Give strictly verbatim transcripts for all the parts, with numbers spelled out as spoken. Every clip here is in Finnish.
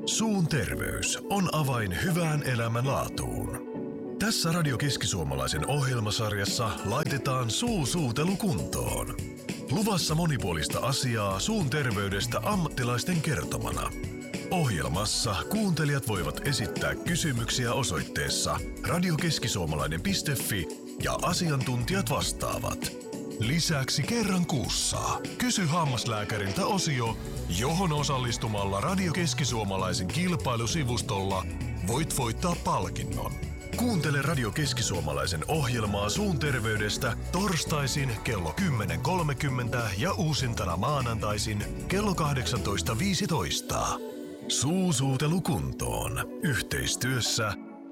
Suun terveys on avain hyvään elämänlaatuun. Tässä Radio Keski-Suomalaisen ohjelmasarjassa laitetaan suu suutelu kuntoon. Luvassa monipuolista asiaa suun terveydestä ammattilaisten kertomana. Ohjelmassa kuuntelijat voivat esittää kysymyksiä osoitteessa radiokeskisuomalainen piste fi ja asiantuntijat vastaavat. Lisäksi kerran kuussa Kysy hammaslääkäriltä -osio, johon osallistumalla Radio Keski-Suomalaisen kilpailusivustolla voit voittaa palkinnon. Kuuntele Radio Keski-Suomalaisen ohjelmaa suun terveydestä torstaisin kello kymmenen kolmekymmentä ja uusintana maanantaisin kello kahdeksantoista viisitoista. Suusuutelu kuntoon. Yhteistyössä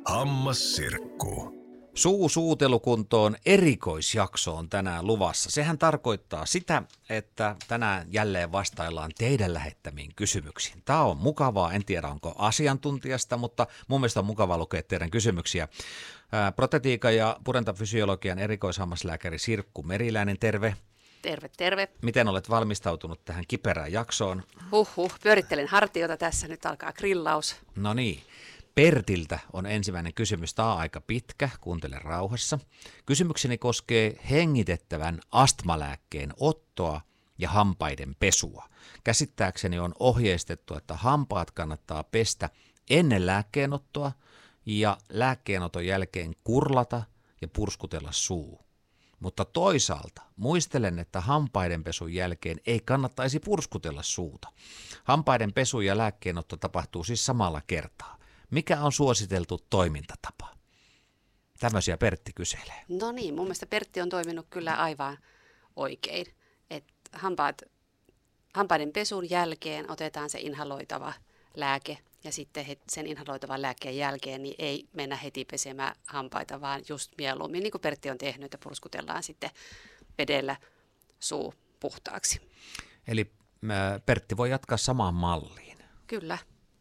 Hammassirkku. Suusuutelukuntoon erikoisjakso on tänään luvassa. Sehän tarkoittaa sitä, että tänään jälleen vastaillaan teidän lähettämiin kysymyksiin. Tämä on mukavaa, en tiedä onko asiantuntijasta, mutta mun mielestä on mukavaa lukea teidän kysymyksiä. Protetiikan ja purentafysiologian erikoishammaslääkäri Sirkku Meriläinen, terve. Terve, terve. Miten olet valmistautunut tähän kiperään jaksoon? Huhhuh, pyörittelen hartiota tässä, nyt alkaa grillaus. No niin. Pertiltä on ensimmäinen kysymys. Tämä on aika pitkä, kuuntele rauhassa. Kysymykseni koskee hengitettävän astmalääkkeen ottoa ja hampaiden pesua. Käsittääkseni on ohjeistettu, että hampaat kannattaa pestä ennen lääkkeenottoa ja lääkkeenoton jälkeen kurlata ja purskutella suu. Mutta toisaalta muistelen, että hampaiden pesun jälkeen ei kannattaisi purskutella suuta. Hampaiden pesu ja lääkkeenotto tapahtuu siis samalla kertaa. Mikä on suositeltu toimintatapa? Tämmöisiä Pertti kyselee. No niin, mun mielestä Pertti on toiminut kyllä aivan oikein. Et hampaat, hampaiden pesun jälkeen otetaan se inhaloitava lääke ja sitten sen inhaloitavan lääkkeen jälkeen niin ei mennä heti pesemään hampaita, vaan just mieluummin, niin kuin Pertti on tehnyt, että purskutellaan sitten vedellä suu puhtaaksi. Eli Pertti voi jatkaa samaan malliin. Kyllä.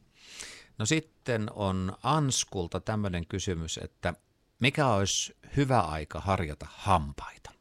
No sitten on Anskulta tämmöinen kysymys, että mikä olisi hyvä aika harjata hampaita?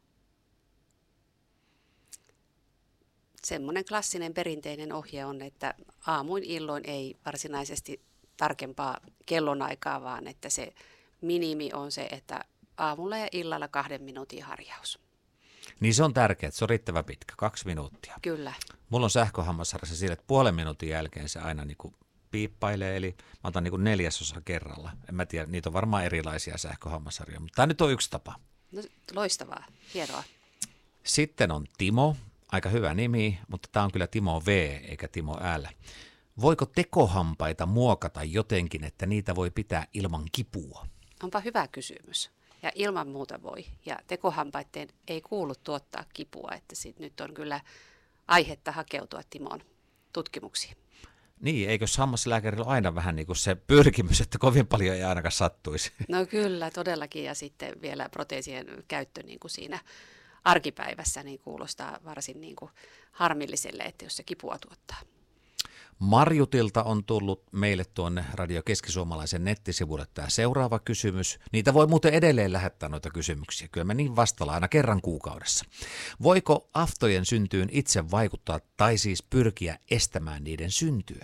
Semmoinen klassinen perinteinen ohje on, että aamuin illoin ei varsinaisesti tarkempaa kellonaikaa, vaan että se minimi on se, että aamulla ja illalla kahden minuutin harjaus. Niin se on tärkeää, että se on riittävä pitkä, kaksi minuuttia. Kyllä. Mulla on sähköhammasharjassa sille, että puolen minuutin jälkeen se aina niin kuin piippailee, eli mä otan niin kuin neljäsosa kerralla. En mä tiedä, niitä on varmaan erilaisia sähköhammasharjoja, mutta tämä nyt on yksi tapa. No, loistavaa, hienoa. Sitten on Timo, aika hyvä nimi, mutta tämä on kyllä Timo V eikä Timo L. Voiko tekohampaita muokata jotenkin, että niitä voi pitää ilman kipua? Onpa hyvä kysymys. Ja ilman muuta voi. Ja tekohampaiden ei kuulu tuottaa kipua, että sit nyt on kyllä aihetta hakeutua Timon tutkimuksiin. Niin, eikö hammaslääkärillä ole aina vähän niin kuin se pyrkimys, että kovin paljon ei ainakaan sattuisi? No kyllä, todellakin. Ja sitten vielä proteesien käyttö niin kuin siinä arkipäivässä niin kuulostaa varsin niin kuin harmilliselle, että jos se kipua tuottaa. Marjutilta on tullut meille tuonne Radio Keski-Suomalaisen nettisivulle tämä seuraava kysymys. Niitä voi muuten edelleen lähettää noita kysymyksiä. Kyllä me niin vastaillaan aina kerran kuukaudessa. Voiko aftojen syntyyn itse vaikuttaa tai siis pyrkiä estämään niiden syntyä?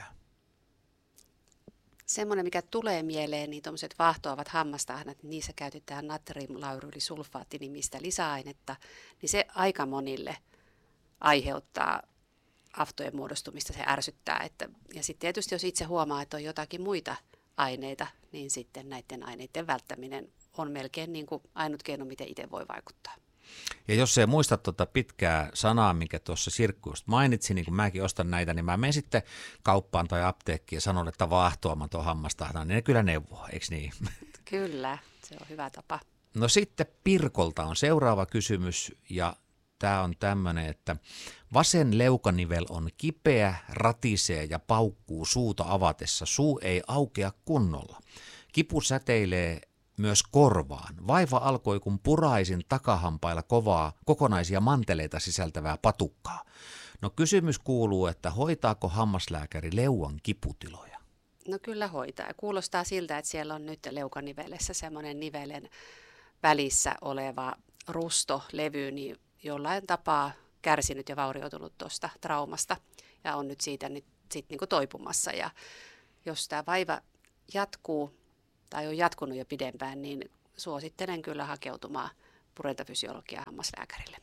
Semmoinen, mikä tulee mieleen, niin tuommoiset vaahtoavat hammastahnat, niin niissä käytetään natriumlauryylisulfaattinimistä lisäainetta, niin se aika monille aiheuttaa aftojen muodostumista, se ärsyttää. Että, ja sitten tietysti jos itse huomaa, että on jotakin muita aineita, niin sitten näiden aineiden välttäminen on melkein niin kuin ainut keino, miten itse voi vaikuttaa. Ja jos ei muista tuota pitkää sanaa, minkä tuossa Sirkku just mainitsi, niin kun mäkin ostan näitä, niin mä menen sitten kauppaan tai apteekkiin ja sanon, että vaahtoamaton hammastahna, niin ne kyllä neuvoo, eikö niin? Kyllä, se on hyvä tapa. No sitten Pirkolta on seuraava kysymys ja tämä on tämmöinen, että vasen leukanivel on kipeä, ratisee ja paukkuu suuta avatessa. Suu ei aukea kunnolla. Kipu säteilee myös korvaan. Vaiva alkoi, kun puraisin takahampailla kovaa kokonaisia manteleita sisältävää patukkaa. No kysymys kuuluu, että hoitaako hammaslääkäri leuan kiputiloja? No kyllä hoitaa. Kuulostaa siltä, että siellä on nyt leukanivelessä semmoinen nivelen välissä oleva rustolevy, niin jollain tapaa kärsinyt ja vaurioitunut tuosta traumasta ja on nyt siitä nyt sit niinku toipumassa. Ja, jos tämä vaiva jatkuu tai on jatkunut jo pidempään, niin suosittelen kyllä hakeutumaan purentafysiologian hammaslääkärille.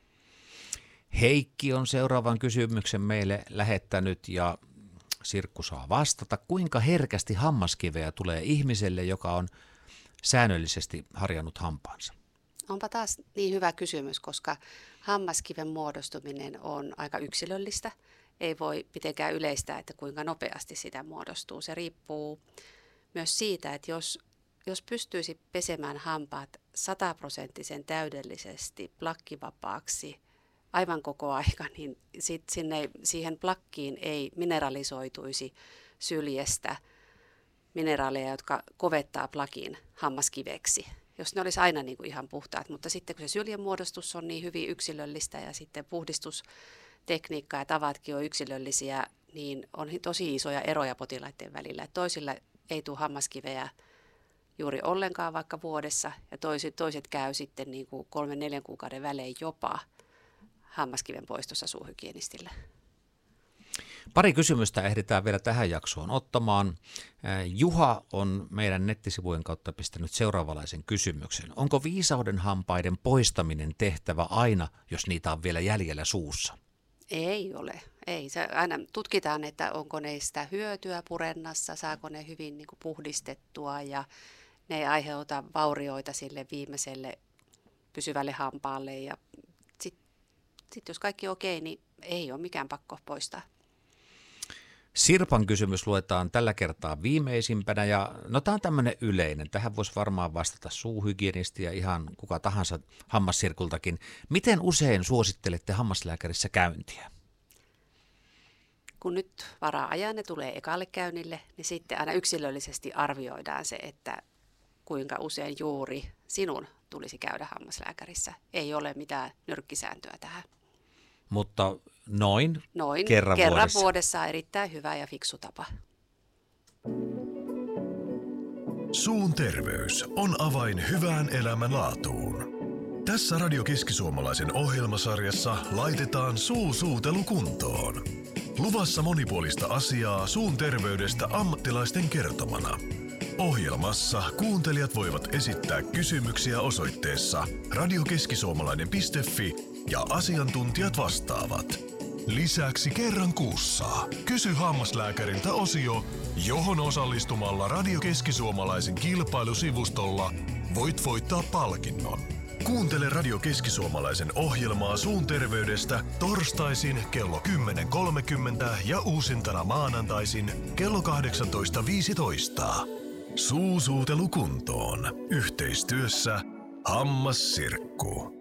Heikki on seuraavan kysymyksen meille lähettänyt ja Sirkku saa vastata. Kuinka herkästi hammaskiveä tulee ihmiselle, joka on säännöllisesti harjannut hampaansa? Onpa taas niin hyvä kysymys, koska hammaskiven muodostuminen on aika yksilöllistä. Ei voi mitenkään yleistää, että kuinka nopeasti sitä muodostuu. Se riippuu myös siitä, että jos, jos pystyisi pesemään hampaat sataprosenttisen täydellisesti plakkivapaaksi aivan koko aika, niin sit sinne, siihen plakkiin ei mineralisoituisi syljestä mineraaleja, jotka kovettaa plakin hammaskiveksi, jos ne olisi aina niin kuin ihan puhtaat. Mutta sitten kun se syljen muodostus on niin hyvin yksilöllistä ja sitten puhdistustekniikka ja tavatkin on yksilöllisiä, niin on tosi isoja eroja potilaiden välillä. Toisilla ei tule hammaskiveä juuri ollenkaan vaikka vuodessa ja toiset, toiset käy sitten niin kuin kolmen neljän kuukauden välein jopa hammaskiven poistossa suuhygienistillä. Pari kysymystä ehditään vielä tähän jaksoon ottamaan. Juha on meidän nettisivujen kautta pistänyt seuraavanlaisen kysymyksen. Onko viisauden hampaiden poistaminen tehtävä aina, jos niitä on vielä jäljellä suussa? Ei ole. Ei. Se aina tutkitaan, että onko ne sitä hyötyä purennassa, saako ne hyvin niin kuin puhdistettua ja ne ei aiheuta vaurioita sille viimeiselle pysyvälle hampaalle. Ja sitten sit jos kaikki on okei, niin ei ole mikään pakko poistaa. Sirpan kysymys luetaan tällä kertaa viimeisimpänä ja no tämä on tämmöinen yleinen. Tähän voisi varmaan vastata suuhygienisti ja ihan kuka tahansa hammassirkultakin. Miten usein suosittelette hammaslääkärissä käyntiä? Kun nyt varaa ajan ne tulee ekalle käynnille, niin sitten aina yksilöllisesti arvioidaan se, että kuinka usein juuri sinun tulisi käydä hammaslääkärissä. Ei ole mitään nyrkkisääntöä tähän. Mutta noin, noin kerran, kerran vuodessa. vuodessa on erittäin hyvä ja fiksu tapa. Suun terveys on avain hyvään elämänlaatuun. Tässä Radio Keski-Suomalaisen ohjelmasarjassa laitetaan suu suutelu kuntoon. Luvassa monipuolista asiaa suun terveydestä ammattilaisten kertomana. Ohjelmassa kuuntelijat voivat esittää kysymyksiä osoitteessa radiokeskisuomalainen piste fi ja asiantuntijat vastaavat. Lisäksi kerran kuussa Kysy hammaslääkäriltä -osio, johon osallistumalla Radio Keski-Suomalaisen kilpailusivustolla voit voittaa palkinnon. Kuuntele Radio Keski-Suomalaisen ohjelmaa suun terveydestä torstaisin kello kymmenen kolmekymmentä ja uusintana maanantaisin kello kahdeksantoista viisitoista. Suusuutelu kuntoon. Yhteistyössä Hammassirkku.